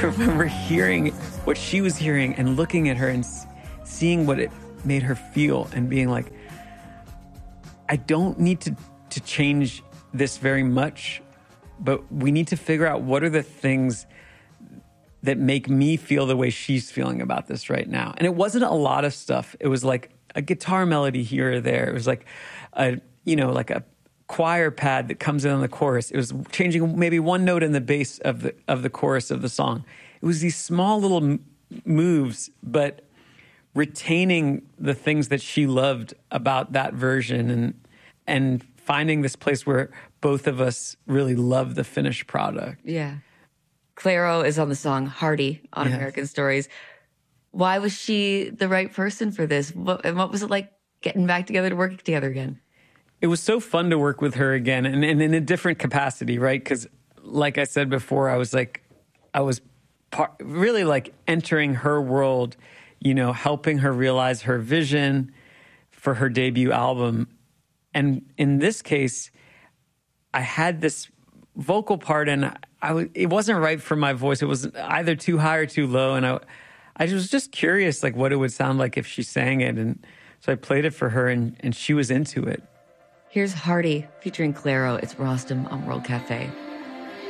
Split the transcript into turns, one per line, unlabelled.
remember hearing what she was hearing and looking at her and seeing what it made her feel and being like, I don't need to change this very much, but we need to figure out what are the things that make me feel the way she's feeling about this right now. And it wasn't a lot of stuff. It was like a guitar melody here or there. It was like a choir pad that comes in on the chorus. It was changing maybe one note in the bass of the chorus of the song. It was these small little moves, but retaining the things that she loved about that version and finding this place where both of us really love the finished product.
Yeah. Clairo is on the song Hardy on American Stories. Why was she the right person for this? And what was it like getting back together to work together again?
It was so fun to work with her again, and in a different capacity, right? Because like I said before, I was really like entering her world, helping her realize her vision for her debut album. And in this case, I had this vocal part, and it wasn't right for my voice. It was either too high or too low, and I was just curious, like what it would sound like if she sang it. And so I played it for her, and she was into it.
Here's Hardy featuring Clairo. It's Rostam on World Cafe.